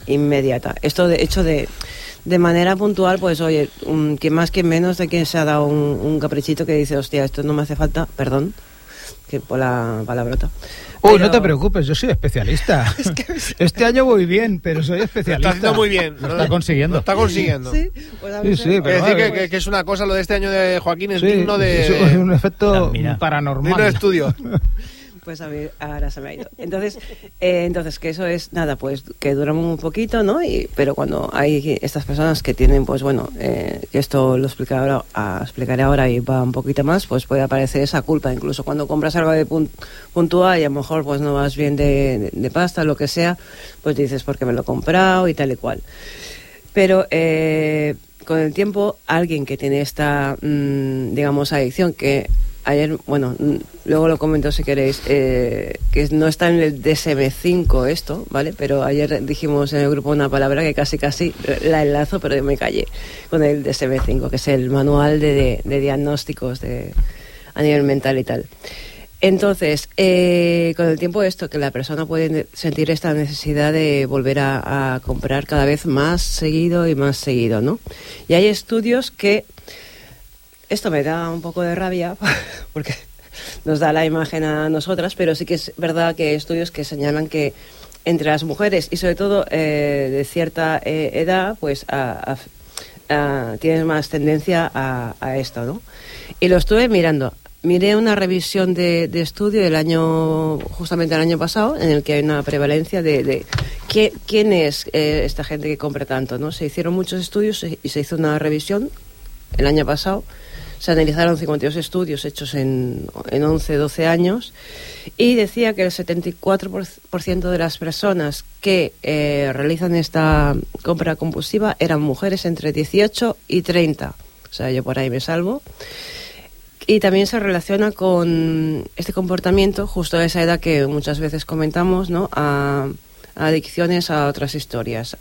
inmediata. Esto de hecho de manera puntual, pues oye, quien más, quien menos, de quien se ha dado un caprichito que dice, hostia, esto no me hace falta, perdón, que por la palabrota. Uy, no te preocupes, yo soy especialista. Es que... Este año voy bien, pero soy especialista. Lo está haciendo muy bien. Lo está consiguiendo. Lo está consiguiendo. Sí, pues sí, pero decir que es una cosa, lo de este año de Joaquín es digno de... Es un efecto paranormal. Digno de estudio. Pues a mí ahora se me ha ido. Entonces que eso es nada, pues que duran un poquito, ¿no? Pero cuando hay estas personas que tienen, pues bueno, que esto lo explicaré ahora y va un poquito más, pues puede aparecer esa culpa. Incluso cuando compras algo de puntual y a lo mejor pues no vas bien de pasta, lo que sea, pues dices, ¿por qué me lo he comprado? Y tal y cual. Pero con el tiempo, alguien que tiene esta, digamos, adicción, que ayer, bueno, luego lo comento si queréis, que no está en el DSM-5 esto, ¿vale? Pero ayer dijimos en el grupo una palabra que casi la enlazo, pero me callé, con el DSM-5, que es el manual de diagnósticos a nivel mental y tal. Entonces, con el tiempo esto, que la persona puede sentir esta necesidad de volver a comprar cada vez más seguido, ¿no? Y hay estudios que... Esto me da un poco de rabia porque nos da la imagen a nosotras, pero sí que es verdad que hay estudios que señalan que entre las mujeres y sobre todo de cierta edad, pues tienen más tendencia a esto, ¿no? Y lo estuve mirando. Miré una revisión de estudio justamente el año pasado, en el que hay una prevalencia de quién es esta gente que compra tanto, ¿no? Se hicieron muchos estudios y se hizo una revisión el año pasado. Se analizaron 52 estudios hechos en 11, 12 años y decía que el 74% de las personas que realizan esta compra compulsiva eran mujeres entre 18 y 30. O sea, yo por ahí me salvo. Y también se relaciona con este comportamiento justo a esa edad que muchas veces comentamos, ¿no? A adicciones a otras historias,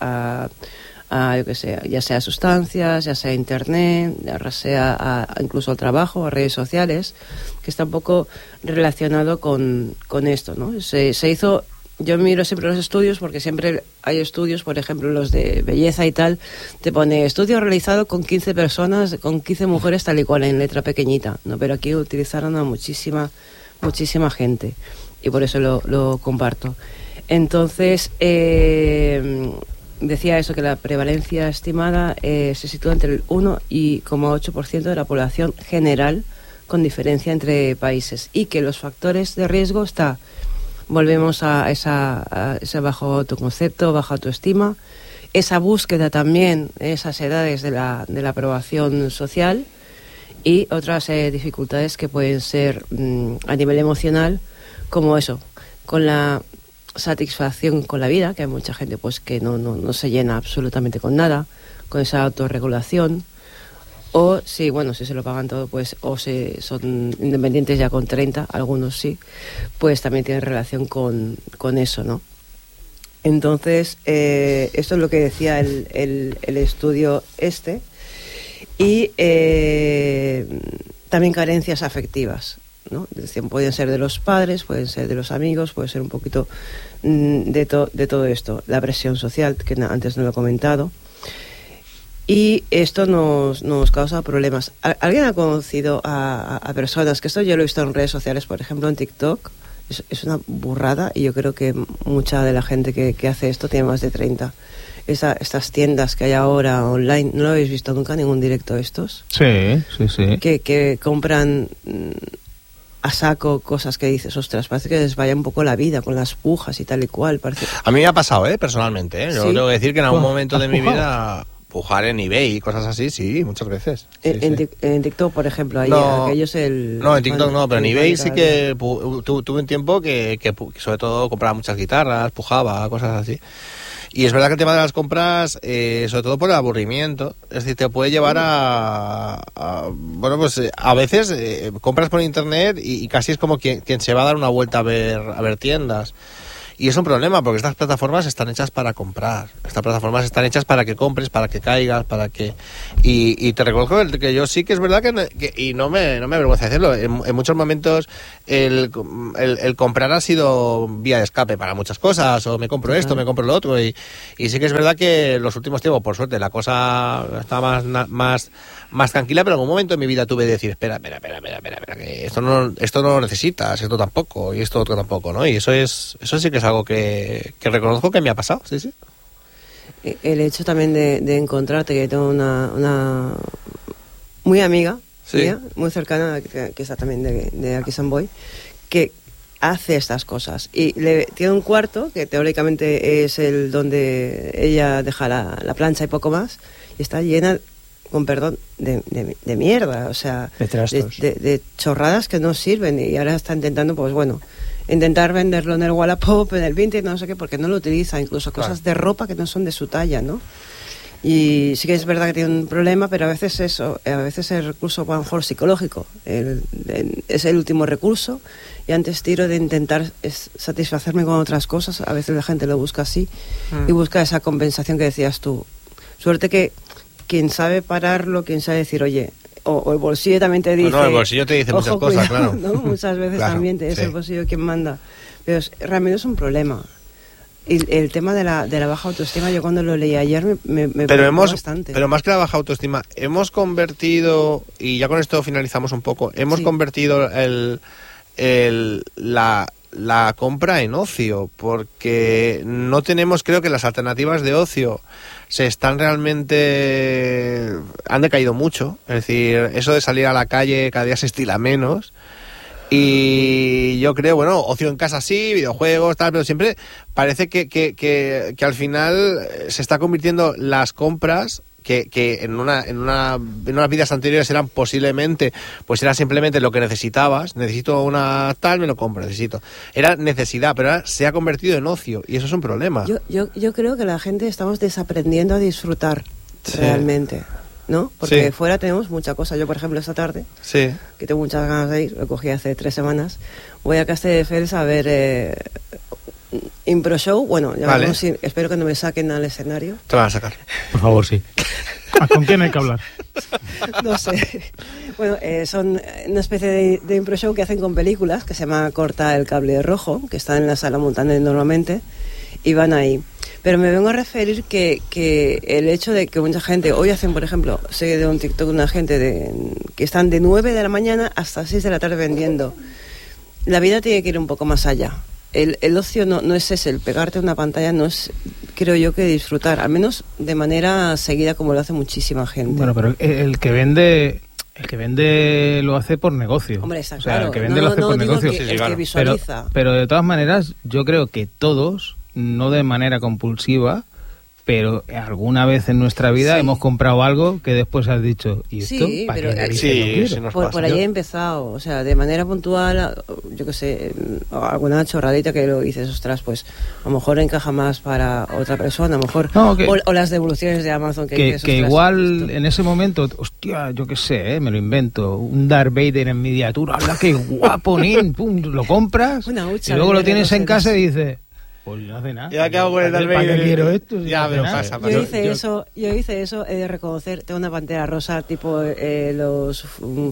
yo que sé, ya sea sustancias, ya sea internet, ya sea incluso al trabajo, a redes sociales, que está un poco relacionado con esto, ¿no? Se hizo, yo miro siempre los estudios porque siempre hay estudios, por ejemplo los de belleza y tal, te pone estudio realizado con 15 personas, con 15 mujeres tal y cual en letra pequeñita, ¿no? Pero aquí utilizaron a muchísima gente y por eso lo comparto. Entonces, decía eso, que la prevalencia estimada se sitúa entre el 1,8% de la población general, con diferencia entre países, y que los factores de riesgo volvemos a ese bajo autoconcepto, baja autoestima, esa búsqueda también, esas edades de la aprobación social y otras dificultades que pueden ser a nivel emocional, como eso, con la satisfacción con la vida, que hay mucha gente pues que no se llena absolutamente con nada, con esa autorregulación, o si se lo pagan todo, pues o si son independientes ya con 30, algunos sí, pues también tienen relación con eso, ¿no? Entonces, esto es lo que decía el estudio y también carencias afectivas, ¿no? Pueden ser de los padres, pueden ser de los amigos, puede ser un poquito de todo esto, la presión social, que antes no lo he comentado, y esto nos causa problemas. ¿Alguien ha conocido a personas, que esto yo lo he visto en redes sociales, por ejemplo en TikTok, es una burrada, y yo creo que mucha de la gente que hace esto tiene más de 30, estas tiendas que hay ahora online, ¿no lo habéis visto nunca, ningún directo de estos? Sí. Que compran a saco cosas que dices, ostras, parece que les vaya un poco la vida con las pujas y tal y cual. Parece... A mí me ha pasado, personalmente, Yo ¿Sí? tengo que decir que en algún momento de mi pujado? vida pujar en eBay y cosas así, sí, muchas veces. Sí, en TikTok, por ejemplo, ahí aquellos No, en TikTok no, pero en eBay sí que tuve un tiempo que sobre todo compraba muchas guitarras, pujaba, cosas así. Y es verdad que el tema de las compras, sobre todo por el aburrimiento, es decir, te puede llevar a veces compras por internet y casi es como quien se va a dar una vuelta a ver tiendas. Y es un problema porque estas plataformas están hechas para comprar. Estas plataformas están hechas para que compres, para que caigas, para que... Y te reconozco que yo sí que es verdad que y no me avergüenza decirlo. En muchos momentos el comprar ha sido vía de escape para muchas cosas. O me compro esto, me compro lo otro. Y sí que es verdad que en los últimos tiempos, por suerte, la cosa está más tranquila, pero en algún momento en mi vida tuve que decir, espera, que esto no lo necesitas, esto tampoco, y esto otro tampoco, ¿no? Y eso sí que es algo que reconozco que me ha pasado, sí. El hecho también de encontrarte, que tengo una muy amiga, mía, muy cercana, que está también de aquí San Boy, que hace estas cosas y tiene un cuarto que teóricamente es el donde ella deja la plancha y poco más, y está llena, con perdón, de mierda, o sea, de chorradas que no sirven, y ahora está intentando, pues bueno, intentar venderlo en el Wallapop, en el Vinted, no sé qué, porque no lo utiliza, incluso cosas de ropa que no son de su talla, ¿no? Y sí que es verdad que tiene un problema, pero a veces el recurso, a lo mejor psicológico, es el último recurso, y antes tiro de intentar satisfacerme con otras cosas. A veces la gente lo busca así, y busca esa compensación que decías tú. Suerte que quien sabe pararlo, quien sabe decir, oye, o el bolsillo también te dice... No, el bolsillo te dice muchas cosas, cuidado, claro. ¿no? Muchas veces claro, también es el bolsillo quien manda. Pero realmente es un problema. Y el tema de la baja autoestima, yo cuando lo leí ayer me preocupó bastante. Pero más que la baja autoestima, hemos convertido, y ya con esto finalizamos un poco, hemos convertido la compra en ocio, porque no tenemos, creo que las alternativas de ocio han decaído mucho. Es decir, eso de salir a la calle cada día se estila menos. Y yo creo, bueno, ocio en casa sí, videojuegos, tal, pero siempre parece que al final se está convirtiendo las compras que en unas vidas anteriores eran posiblemente, pues era simplemente lo que necesitabas. Necesito una tal, me lo compro, necesito. Era necesidad, pero ahora se ha convertido en ocio, y eso es un problema. Yo creo que la gente estamos desaprendiendo a disfrutar realmente, ¿no? Porque fuera tenemos mucha cosa. Yo, por ejemplo, esta tarde, que tengo muchas ganas de ir, lo cogí hace 3 semanas, voy a Castelldefels a ver Impro Show. Bueno, ya veremos si, espero que no me saquen al escenario. Te van a sacar. Por favor, sí. ¿Con quién hay que hablar? No sé. Bueno, son una especie de Impro Show que hacen con películas, que se llama Corta el cable rojo, que está en la sala Montaner normalmente, y van ahí. Pero me vengo a referir que el hecho de que mucha gente, hoy hacen, por ejemplo, sé de un TikTok una gente que están de 9 de la mañana hasta 6 de la tarde vendiendo. La vida tiene que ir un poco más allá. El ocio no es ese, el pegarte a una pantalla no es, creo yo, que disfrutar, al menos de manera seguida como lo hace muchísima gente. Bueno, pero el que vende lo hace por negocio. Hombre, está claro. O sea, el que vende lo hace por negocio. Que visualiza. Pero de todas maneras, yo creo que todos, no de manera compulsiva, pero alguna vez en nuestra vida hemos comprado algo que después has dicho, ¿y esto? ¿Para qué narices lo quiero? Por ahí he empezado, o sea, de manera puntual, yo qué sé, alguna chorradita que lo dices, ostras, pues a lo mejor encaja más para otra persona, a lo mejor, o las devoluciones de Amazon que dices, que igual en ese momento, hostia, yo qué sé, me lo invento, un Darth Vader en miniatura, ¡hala, qué guapo, nin! Pum, lo compras y luego lo tienes en casa y dices... Pues no hace nada. Ya que hago con el Darth Vader. ¿Para qué quiero esto? Ya me pasa. Yo hice eso, he de reconocer, tengo una pantera rosa tipo los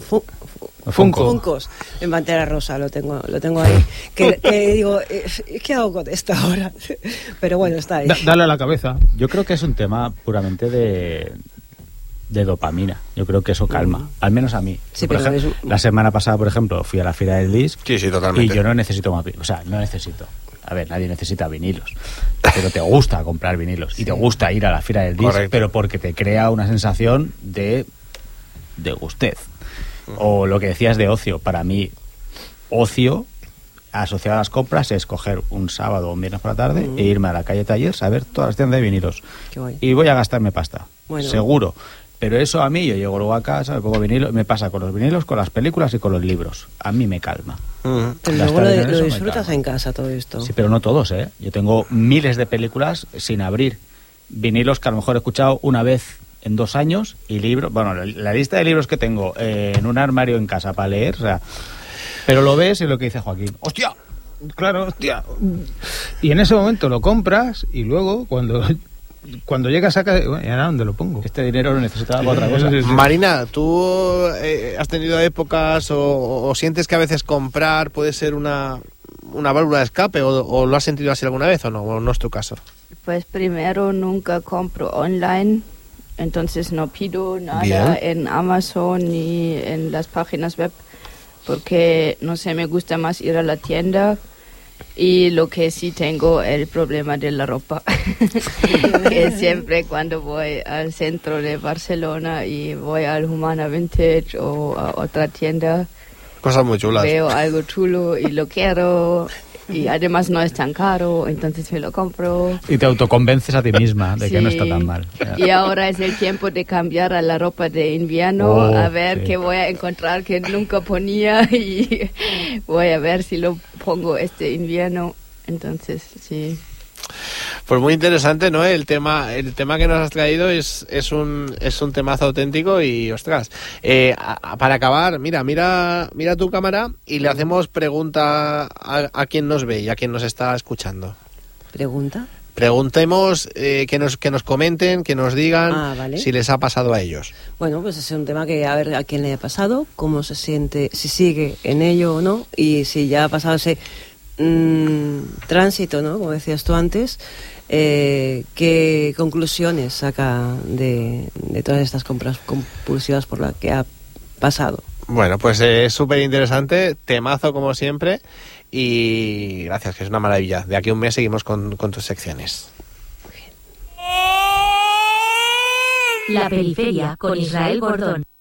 Funkos en pantera rosa, lo tengo ahí. Que digo, ¿qué hago con esto ahora? Pero bueno, está ahí. Dale a la cabeza. Yo creo que es un tema puramente de dopamina. Yo creo que eso calma, al menos a mí. Sí, por ejemplo, la semana pasada, por ejemplo, fui a la Feira del Disc. Sí, totalmente. Y yo no necesito más, o sea, no necesito. A ver, nadie necesita vinilos, pero te gusta comprar vinilos y te gusta ir a la Feira del Disc, pero porque te crea una sensación de gustez. O lo que decías de ocio. Para mí, ocio asociado a las compras es coger un sábado o un viernes por la tarde e irme a la calle Tallers a ver todas las tiendas de vinilos. Y voy a gastarme pasta, seguro. Pero eso a mí, yo llego luego a casa, me pongo vinilo, me pasa con los vinilos, con las películas y con los libros. A mí me calma. Pero luego lo disfrutas en casa todo esto. Sí, pero no todos, ¿eh? Yo tengo miles de películas sin abrir. Vinilos que a lo mejor he escuchado una vez en 2 años y libros... Bueno, la lista de libros que tengo en un armario en casa para leer, o sea... Pero lo ves y lo que dice Joaquín. ¡Hostia! claro, hostia. Y en ese momento lo compras y luego cuando llegas a casa, bueno, ¿y ahora dónde lo pongo? Este dinero lo necesitaba para otra cosa. Marina, ¿tú has tenido épocas o sientes que a veces comprar puede ser una válvula de escape o lo has sentido así alguna vez o no es tu caso? Pues primero nunca compro online, entonces no pido nada en Amazon ni en las páginas web porque, no sé, me gusta más ir a la tienda. Y lo que sí tengo el problema de la ropa, que siempre cuando voy al centro de Barcelona y voy al Humana Vintage o a otra tienda, cosas muy chulas, veo algo chulo y lo quiero y además no es tan caro, entonces me lo compro. Y te autoconvences a ti misma de que no está tan mal. Y ahora es el tiempo de cambiar a la ropa de invierno, a ver qué voy a encontrar que nunca ponía y voy a ver si lo pongo este invierno. Entonces, sí. Pues muy interesante, ¿no? El tema que nos has traído es un temazo auténtico y, ostras, para acabar, mira tu cámara y le hacemos pregunta a quien nos ve y a quien nos está escuchando. ¿Pregunta? Preguntemos, que nos comenten, que nos digan si les ha pasado a ellos. Bueno, pues es un tema que a ver a quién le ha pasado, cómo se siente, si sigue en ello o no, y si ya ha pasado ese tránsito, ¿no? Como decías tú antes, ¿qué conclusiones saca de todas estas compras compulsivas por las que ha pasado? Bueno, pues es súper interesante, temazo como siempre, y gracias, que es una maravilla. De aquí a un mes seguimos con tus secciones. La Periferia con Israel Gordón.